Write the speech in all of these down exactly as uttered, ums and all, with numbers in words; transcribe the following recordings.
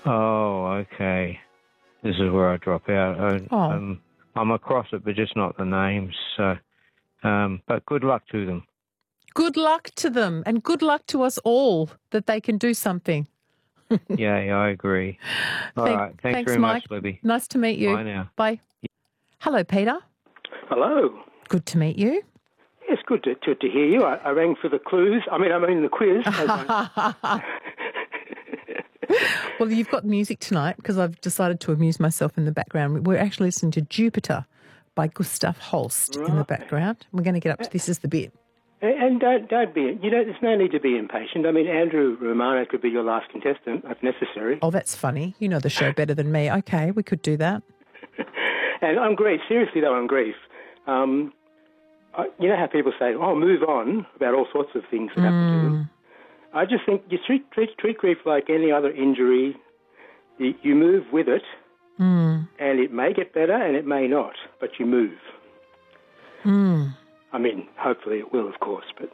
Oh, okay. This is where I drop out. I, Oh. um, I'm across it, but just not the names. So, um, but good luck to them. Good luck to them, and good luck to us all that they can do something. Yeah, yeah, I agree. All Thank- right. Thanks, thanks, very Mike. much, Libby. Nice to meet you. Bye now. Bye. Hello, Peter. Hello. Good to meet you. Yes, good to, to, to hear you. I, I rang for the clues. I mean, I mean the quiz. Well, you've got music tonight because I've decided to amuse myself in the background. We're actually listening to Jupiter by Gustav Holst in the Right. background. We're going to get up to This Is the Bit. And, and don't don't be. You know, there's no need to be impatient. I mean, Andrew Romano could be your last contestant if necessary. Oh, that's funny. You know the show better than me. Okay, we could do that. And on grief, seriously though, on grief, um, I, you know how people say, "Oh, move on" about all sorts of things that happen to them. I just think you treat, treat, treat grief like any other injury. You, you move with it, Mm. and it may get better and it may not, but you move. Mm. I mean, hopefully it will, of course, but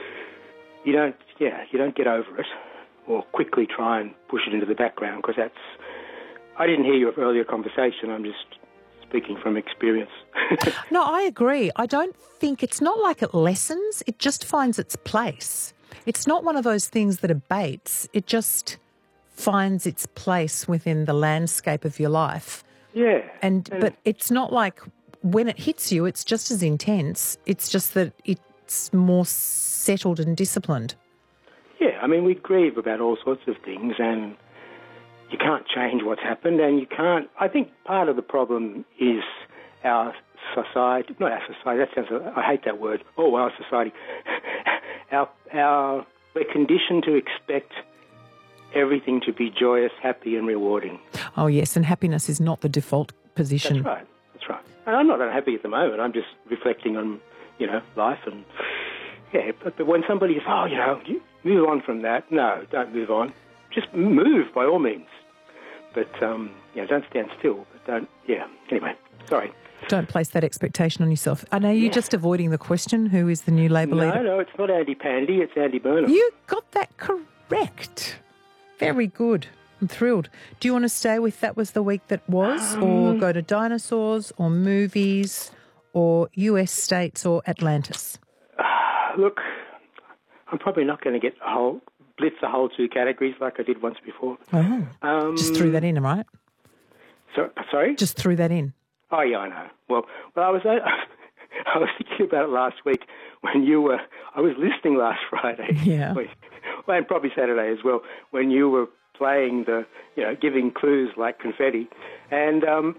you don't, yeah, you don't get over it or quickly try and push it into the background because that's, I didn't hear your earlier conversation, I'm just speaking from experience. No, I agree. I don't think it's not like it lessens, it just finds its place. It's not one of those things that abates, it just finds its place within the landscape of your life. Yeah. And, but it's not like when it hits you, it's just as intense. It's just that it's more settled and disciplined. Yeah, I mean, we grieve about all sorts of things and you can't change what's happened and you can't, I think part of the problem is our society, not our society, that sounds, I hate that word, oh, our society. our, our, we're conditioned to expect everything to be joyous, happy and rewarding. Oh, yes, and happiness is not the default position. That's right, that's right. And I'm not unhappy at the moment, I'm just reflecting on, you know, life and, yeah, but, but when somebody says, oh, you know, you move on from that, no, don't move on. Just move by all means. But, um, yeah, don't stand still. But don't, yeah, anyway, sorry. Don't place that expectation on yourself. And are you Yeah. just avoiding the question, who is the new Labor No, leader? no, it's not Andy Pandy, it's Andy Burnham. You got that correct. Very good. I'm thrilled. Do you want to stay with That Was the Week That Was, Um, or go to dinosaurs, or movies, or U S states, or Atlantis? Look, I'm probably not going to get a whole, blitz the whole two categories like I did once before. Oh, Um, just threw that in, right? So, sorry? Just threw that in. Oh, yeah, I know. Well, well, I was uh, I was thinking about it last week when you were. I was listening last Friday. Yeah. When, well, and probably Saturday as well when you were playing the, you know, giving clues like confetti, and um,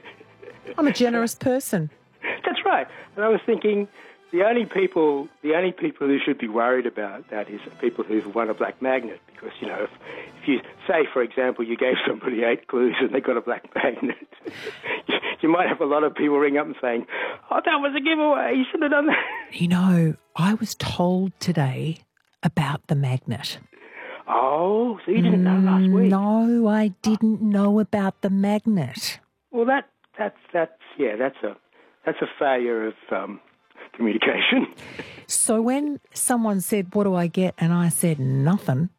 I'm a generous person. that's right. And I was thinking, the only people, the only people who should be worried about that is people who've won a black magnet, because you know, if, if you say, for example, you gave somebody eight clues and they got a black magnet, you, you might have a lot of people ring up and saying, "Oh, that was a giveaway. You should have done that." You know, I was told today about the magnet. Oh, so you didn't know last week? No, I didn't know about the magnet. Well, that that's that's yeah, that's a that's a failure of um, communication. So when someone said, "What do I get?" and I said nothing,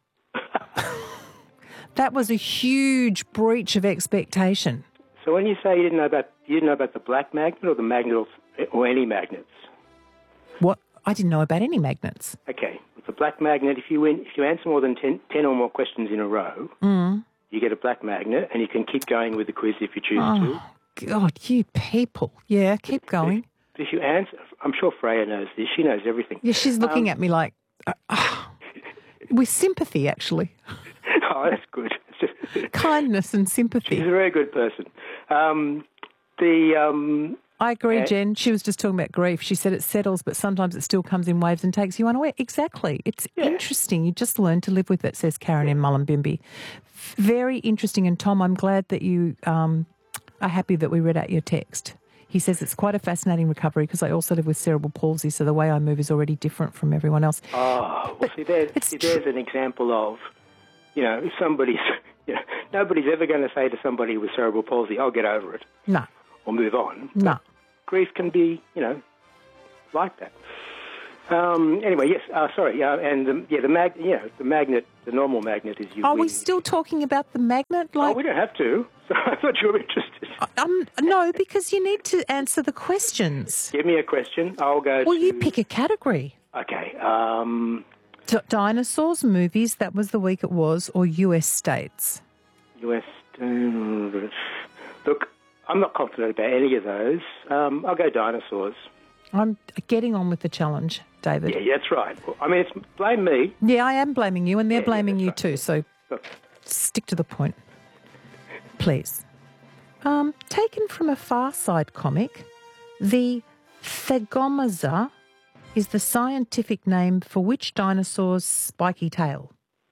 that was a huge breach of expectation. So when you say you didn't know about you didn't know about the black magnet or the magnet or, or any magnets? What? I didn't know about any magnets. Okay, with the black magnet, if you win, if you answer more than ten, ten or more questions in a row, Mm. you get a black magnet, and you can keep going with the quiz if you choose Oh, God, you people. Yeah, keep going. to. If you answer, I'm sure Freya knows this. She knows everything. Yeah, she's looking Um, at me like, uh, uh, with sympathy, actually. Oh, that's good. Kindness and sympathy. She's a very good person. Um, the um, I agree, Uh, Jen. She was just talking about grief. She said it settles, but sometimes it still comes in waves and takes you unaware. Exactly. It's Yeah. interesting. You just learn to live with it, says Karen in Mullumbimby. Very interesting. And Tom, I'm glad that you um, are happy that we read out your text. He says it's quite a fascinating recovery because I also live with cerebral palsy, so the way I move is already different from everyone else. Oh, well, see, there, it's see, there's an example of, you know, if somebody's, you know, nobody's ever going to say to somebody with cerebral palsy, "I'll get over it," No, or move on. no. Grief can be, you know, like that. Um, anyway, yes. Uh, sorry. Uh, and the, yeah, the mag. Yeah, the magnet. The normal magnet is you. Are win. we still talking about the magnet? Oh, Like, we don't have to. So I thought you were interested. um, no, because you need to answer the questions. Give me a question. I'll go. Well, to... you pick a category. Okay. Um, D- dinosaurs, movies, that was the week it was, or U S states? U S. Um, look, I'm not confident about any of those. Um, I'll go dinosaurs. I'm getting on with the challenge, David. Yeah, yeah, that's right. I mean, it's blame me. Yeah, I am blaming you, and they're Yeah, blaming yeah, you that's too, so Look, stick to the point, please. Um, taken from a Far Side comic, the Thagomaza is the scientific name for which dinosaur's spiky tail?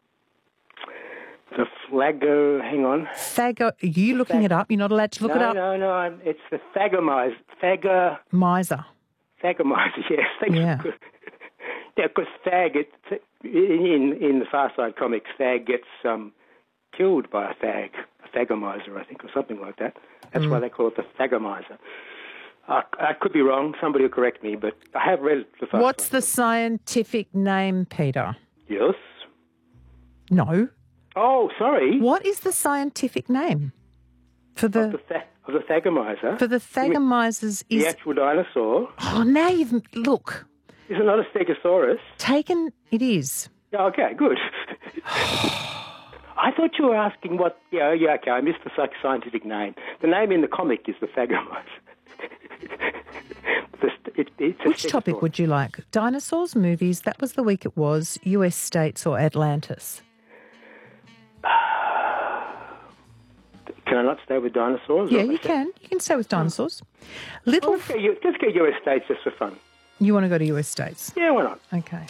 the flago. Hang on. Thago. Are you looking Thag- it up? You're not allowed to look no, it up. no, no. I'm, it's the thagomizer. Thaga. Miser. Thagomizer. Yes. Thanks. Yeah. Yeah, because Thag, it, in in the Far Side comics, Thag gets um, killed by a Thag, a Thagomizer, I think, or something like that. That's Mm. why they call it the Thagomizer. Uh, I could be wrong. Somebody will correct me, but I have read the Far What's Side. the scientific name, Peter? Yes. No. Oh, sorry. What is the scientific name for Of the, the th- of the Thagomizer. for the Thagomizers? The Is actual dinosaur. oh now you've look Is it not a Stegosaurus? taken. It is. Yeah, okay, good. I thought you were asking what... Yeah, yeah, okay, I missed the sci- scientific name. The name in the comic is the Thagomizer. the, st- it, it's a Which topic Stegosaurus. would you like? Dinosaurs, movies. That was the week it was. U S states or Atlantis? Can I not stay with dinosaurs? Yeah, Or- you can. You can stay with dinosaurs. Little. Let's go, U- let's go U S states just for fun. You want to go to U S states? Yeah, why not? Okay.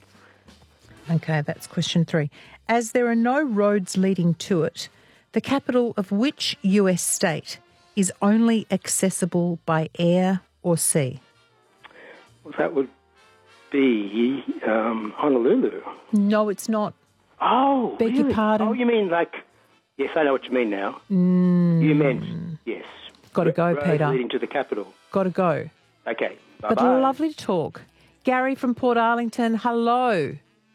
Okay, that's question three. As there are no roads leading to it, the capital of which U S state is only accessible by air or sea? Well, that would be um, Honolulu. No, it's not. Oh, Beg your really? pardon? Oh, you mean like... Yes, I know what you mean now. Mm. You meant, yes. Gotta go, Roads Peter. leading to the capital. Got to go. Okay, But bye-bye. lovely to talk. Gary from Port Arlington, hello.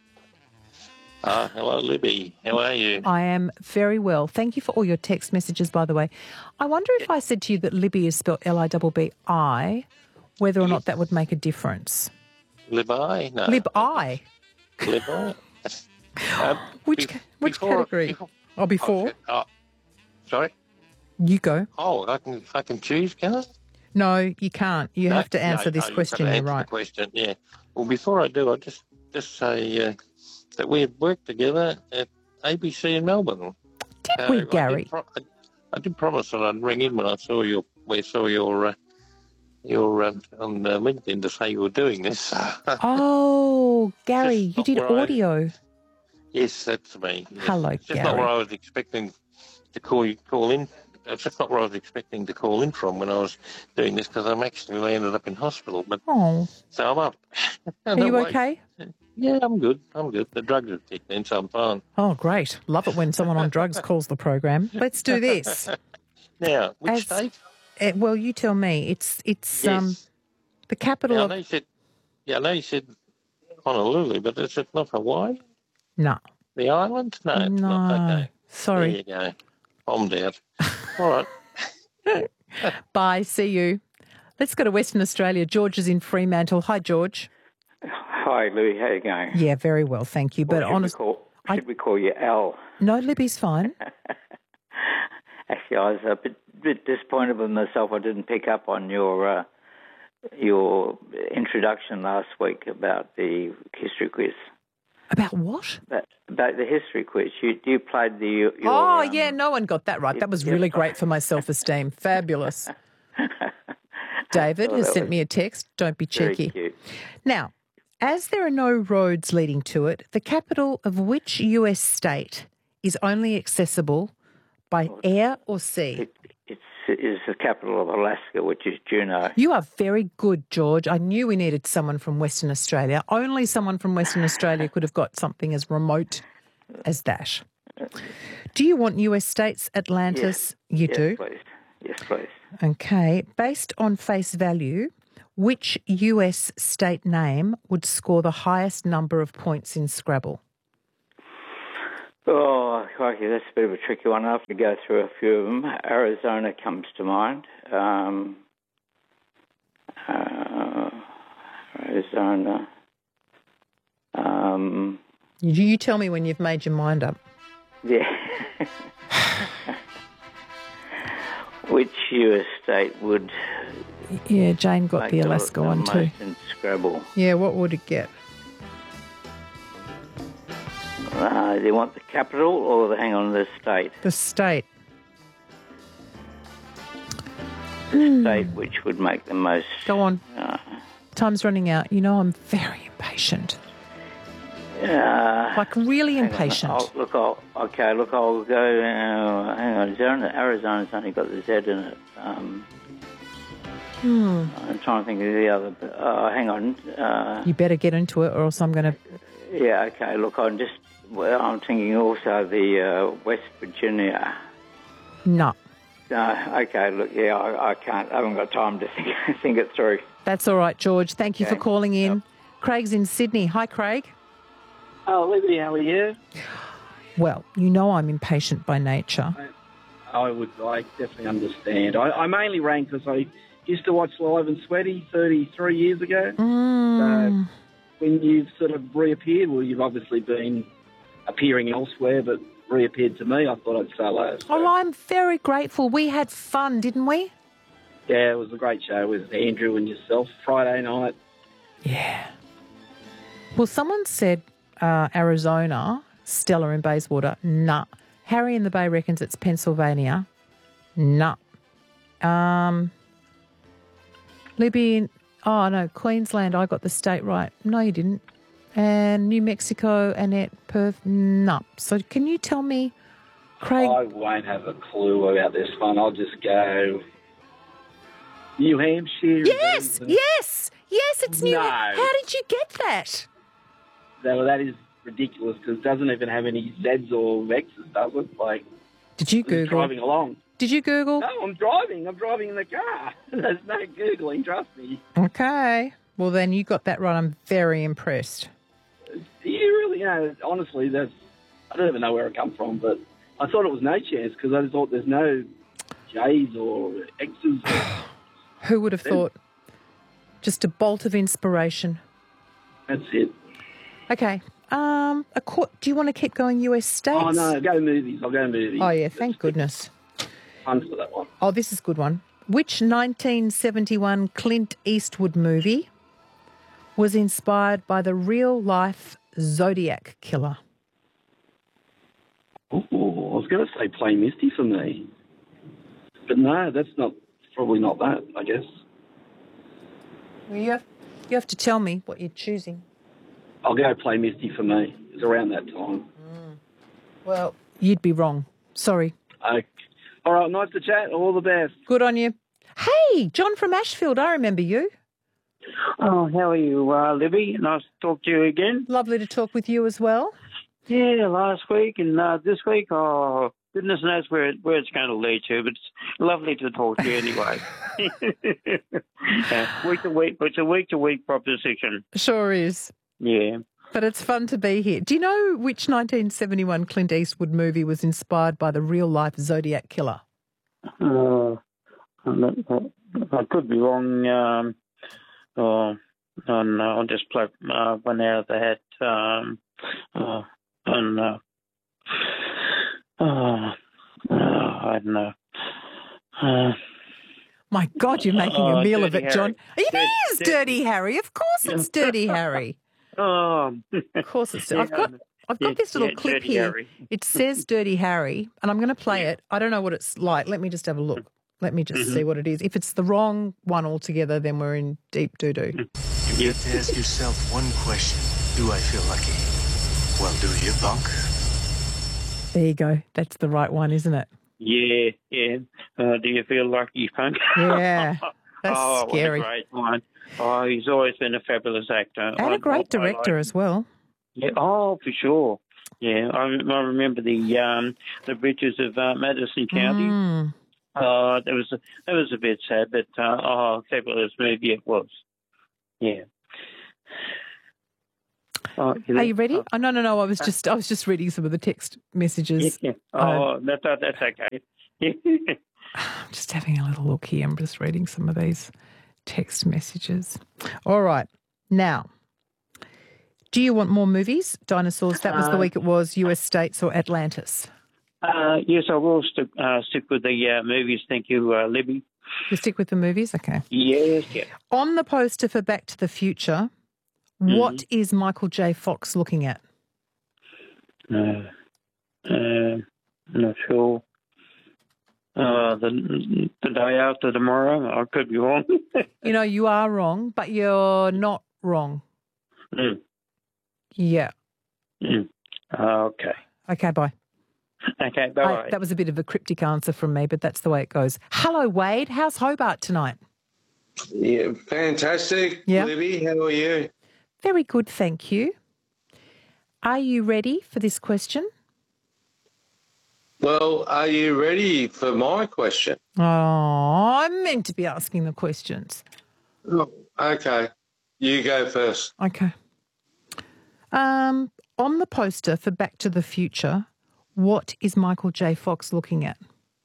Uh, hello, Libby. How are you? I am very well. Thank you for all your text messages, by the way. I wonder if I said to you that Libby is spelled L I B B I, whether or not that would make a difference. Lib-I? No. Lib-I? Lib-I? um, Which, be- ca- which before- category? before- Oh, before? Oh, sorry? You go. Oh, I can I can choose, can I? No, you can't. You No, have to answer no, this no, you've question. got to You're answer right. The question, yeah. Well, before I do, I'll just, just say uh, that we had worked together at A B C in Melbourne. Did Uh, we, I did Gary? pro- I, I did promise that I'd ring in when I saw your, we saw your, uh, your uh, on uh, LinkedIn to say you were doing this. Oh, Gary, Just you did not where I- audio. Yes, that's me. Yes. Hello, It's just not Gary. where I was expecting to call you, call in. It's just not where I was expecting to call in from when I was doing this because I'm actually landed up in hospital. But Oh, so I'm up. are you okay? Yeah, I'm good. I'm good. The drugs have kicked in, so I'm fine. Oh, great. Love it when someone on drugs calls the program. Let's do this. Now, which As- state? Uh, well, you tell me. It's it's Yes. um the capital Now, I of know you said. Yeah, I know you said Honolulu, but is it not Hawaii? no, The island? No, it's no. not. Okay. Sorry. There you go. Bombed out. All right. Bye. See you. Let's go to Western Australia. George is in Fremantle. Hi, George. Hi, Louis. How you going? Yeah, very well, thank you. Or But should, honest, we call, I- should we call you Al? no, Libby's fine. Actually, I was a bit, bit disappointed with myself. I didn't pick up on your uh, your introduction last week about the history quiz. About what? About, about the history quiz. You you played the. Your, Oh, um, yeah, no one got that right. That was yeah. really great for my self-esteem. Fabulous. David Oh, has that sent was me a text. Don't be very cheeky. cute. Now, as there are no roads leading to it, the capital of which U S state is only accessible by air or sea? It, it's it is the capital of Alaska, which is Juneau. You are very good, George. I knew we needed someone from Western Australia. Only someone from Western Australia could have got something as remote as that. Do you want U S states, Atlantis? You yes, do? please. Yes, please. Okay. Based on face value, Which U S state name would score the highest number of points in Scrabble? Oh, crikey, that's a bit of a tricky one. I have to go through a few of them. Arizona comes to mind. Um, uh, Arizona. Um, You, you tell me when you've made your mind up. yeah. Which U S state would Yeah, Jane got make the Alaska the one most too. in Scrabble? Yeah, what would it get? Uh, do you want the capital or the, hang on, the state? The state. The state which would make the most... Go on. Uh, Time's running out. You know I'm very impatient. uh, Like really hang on, impatient. I'll, look, I'll, okay, look, I'll go... Uh, hang on, Arizona, Arizona's only got the Z in it. Um, Hmm. I'm trying to think of the other... Uh, hang on. Uh, You better get into it or else I'm going to... yeah, okay, look, I'm just... Well, I'm thinking also the uh, West Virginia... No. No, okay, look, yeah, I, I can't, I haven't got time to think, think it through. That's all right, George. Thank you Okay. for calling in. Yep. Craig's in Sydney. Hi, Craig. Oh, Libby, how are you? Well, you know I'm impatient by nature. I would, I definitely understand. I, I mainly rang because I used to watch Live and Sweaty thirty-three years ago. Mm. So when you've sort of reappeared, well, you've obviously been appearing elsewhere, but reappeared to me, I thought I'd say hello. So, Oh, I'm very grateful. We had fun, didn't we? yeah, it was a great show with Andrew and yourself Friday night. Yeah. Well, someone said uh, Arizona, Stella in Bayswater. Nah. Harry in the Bay reckons it's Pennsylvania. Nah. Um, Libby, in, oh, no, Queensland, I got the state right. No, you didn't. And New Mexico, Annette, Perth, no. So can you tell me, Craig? I won't have a clue about this one. I'll just go New Hampshire. Yes, and- yes, yes, it's New No. How did you get that? That, that is ridiculous because it doesn't even have any Zs or X's, does it? Like, Did you I'm Google? driving along. Did you Google? No, I'm driving. I'm driving in the car. There's no Googling, trust me. Okay. Well, then you got that right. I'm very impressed. You really, you know, honestly, that's, I don't even know where it come from, but I thought it was no chance because I just thought there's no J's or X's. Who would have thought? Just a bolt of inspiration. That's it. Okay. Um, a court, do you want to keep going U S states? Oh, no, go movies. I'll go movies. Oh, yeah, thank goodness. Fun for that one. Oh, this is a good one. Which nineteen seventy-one Clint Eastwood movie was inspired by the real-life Zodiac killer? Ooh, I was going to say Play Misty for me. But no, that's not, probably not that, I guess. Well, you have, you have to tell me what you're choosing. I'll go Play Misty for me. It's around that time. Well, you'd be wrong. Sorry. Okay. All right, nice to chat. All the best. Good on you. Hey, John from Ashfield, I remember you. Oh, how are you, uh, Libby? Nice to talk to you again. Lovely to talk with you as well. Yeah, last week and uh, this week, oh, goodness knows where it, where it's going to lead to, but it's lovely to talk to you anyway. uh, week to week, it's a week to week proposition. Sure is. Yeah. But it's fun to be here. Do you know which nineteen seventy-one Clint Eastwood movie was inspired by the real-life Zodiac killer? Uh, I could be wrong. Um, oh, oh, no, I'll just play uh, one out of the hat. Um, uh, and, uh, oh, uh, I don't know. Uh, My God, you're making Oh, a meal of Dirty it, John. Harry. It Dirty- is Dirty Harry. Of course it's Dirty Harry. oh, Of course it's. Yeah, I've got I've got yeah, this little yeah, clip Dirty here. Harry. It says Dirty Harry, and I'm going to play it. I don't know what it's like. Let me just have a look. Let me just Mm-hmm. see what it is. If it's the wrong one altogether, then we're in deep doo-doo. Mm. You get to ask yourself one question. Do I feel lucky? Well, do you, punk? There you go. That's the right one, isn't it? yeah, yeah. Uh, do you feel lucky, punk? Yeah. That's oh, scary. What a great one. Oh, he's always been a fabulous actor. And I- a great I director like- as well. Yeah, oh, for sure. Yeah, I, I remember the um, the bridges of uh, Madison County. Mm. Uh, it was it was a bit sad, but uh, oh, fabulous movie it was. Yeah. Oh, Are you ready? Oh, no, no, no. I was just I was just reading some of the text messages. Yeah, yeah. Oh, um, that, that, that's okay. I'm just having a little look here. I'm just reading some of these text messages. All right. Now, do you want more movies? Dinosaurs, that was the Uh, week it was, U S states or Atlantis? Uh, yes, I will stick, uh, stick with the uh, movies. Thank you, uh, Libby. You stick with the movies? Okay. Yes, yeah. On the poster for Back to the Future, what is Michael J. Fox looking at? Uh, uh, not sure. Uh, the the day after tomorrow. I could be wrong. You know, you are wrong, but you're not wrong. Mm. Yeah. Mm. Okay. Okay, bye. Okay, bye-bye. I, that was a bit of a cryptic answer from me, but that's the way it goes. Hello, Wade. How's Hobart tonight? Yeah, fantastic. Yeah. Libby, how are you? Very good, thank you. Are you ready for this question? Well, are you ready for my question? Oh, I'm meant to be asking the questions. Oh, okay. You go first. Okay. Um, on the poster for Back to the Future, what is Michael J. Fox looking at?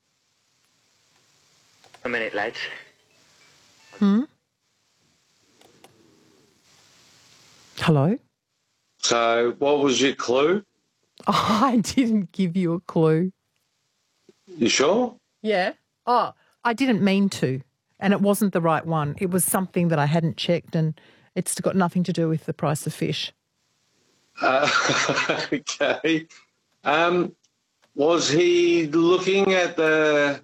A minute, lads. Hmm? Hello? So, what was your clue? Oh, I didn't give you a clue. You sure? Yeah. Oh, I didn't mean to, and it wasn't the right one. It was something that I hadn't checked, and it's got nothing to do with the price of fish. Uh, okay. Um, was he looking at the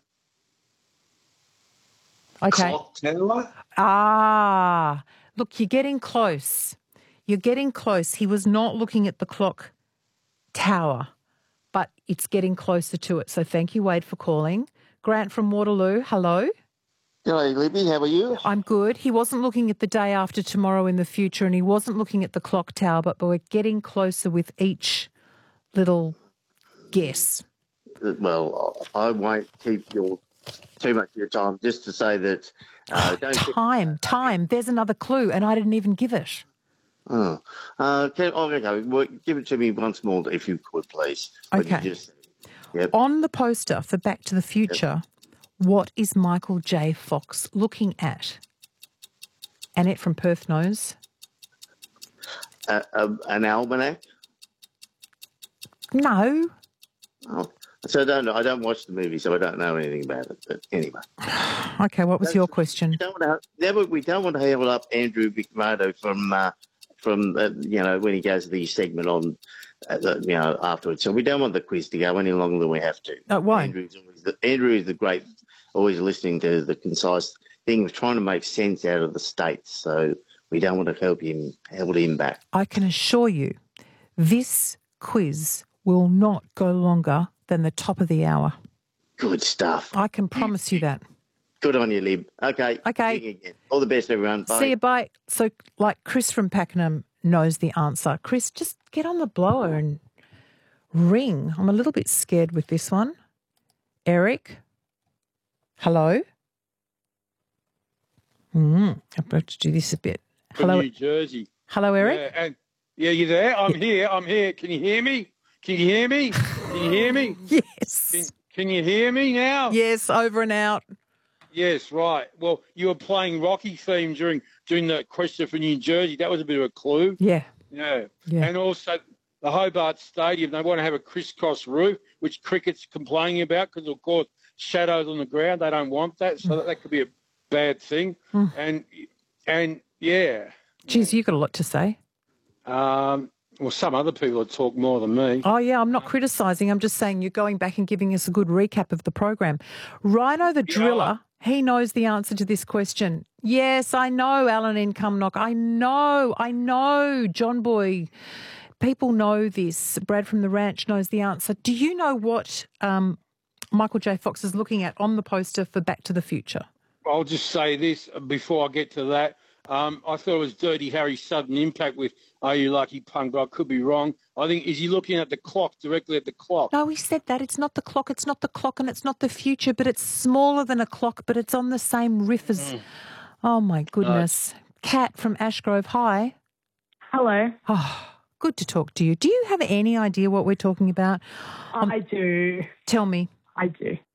Okay. clock tower? Ah, look, you're getting close. You're getting close. He was not looking at the clock tower, but it's getting closer to it. So thank you, Wade, for calling. Grant from Waterloo, hello. Hello, Libby. How are you? I'm good. He wasn't looking at the day after tomorrow in the future, and he wasn't looking at the clock tower, but we're getting closer with each little guess. Well, I won't keep your too much of your time. Just to say that uh, don't Time, time. There's another clue, and I didn't even give it. Oh, uh, can, oh, okay. Well, give it to me once more, if you could, please. What you Okay. just- yep. On the poster for Back to the Future, what is Michael J. Fox looking at? Annette from Perth knows. Uh, uh, an almanac. No. Oh, so I don't know. I don't watch the movie, so I don't know anything about it. But anyway, Okay, what was your question? we don't want to. Never, we don't want to hold up Andrew McMurdo from uh, from uh, you know when he goes to the segment on uh, the, you know afterwards. So we don't want the quiz to go any longer than we have to. Uh, why? Andrew's always the, Andrew is the great, always listening to the concise things, trying to make sense out of the states. So we don't want to help him hold him back. I can assure you this quiz will not go longer than the top of the hour. Good stuff. I can promise you that. Good on you, Lib. Okay. Okay. See you again. All the best, everyone. Bye. See you, bye. So, like Chris from Pakenham knows the answer. Chris, just get on the blower and ring. I'm a little bit scared with this one. Eric, hello? Mm, I've got to do this a bit. From Hello, New Jersey. hello, Eric? Yeah, and, yeah, you there? I'm here. I'm here. Can you hear me? Can you hear me? Can you hear me? Yes. Can, can you hear me now? Yes, over and out. Yes, right. Well, you were playing Rocky theme during during the question for New Jersey. That was a bit of a clue. Yeah. Yeah. Yeah. And also the Hobart Stadium, they want to have a crisscross roof, which cricket's complaining about because, of course, shadows on the ground. They don't want that, so that, that could be a bad thing. Mm. And, and yeah. Geez, you've got a lot to say. Um, well, some other people would talk more than me. Oh, yeah, I'm not criticising. I'm just saying you're going back and giving us a good recap of the program. Rhino the Driller, he knows the answer to this question. Yes, I know, Alan in Cumnock. I know, I know, John Boy. People know this. Brad from the Ranch knows the answer. Do you know what um, Michael J. Fox is looking at on the poster for Back to the Future? I'll just say this before I get to that. Um, I thought it was Dirty Harry's sudden impact with Are You Lucky Punk, but I could be wrong. I think, is he looking at the clock, directly at the clock? No, he said that. It's not the clock, it's not the clock, and it's not the future, but it's smaller than a clock, but it's on the same riff as... Mm. Oh, my goodness. No. Kat from Ashgrove, hi. Hello. Oh, good to talk to you. Do you have any idea what we're talking about? I um, do. Tell me. I do.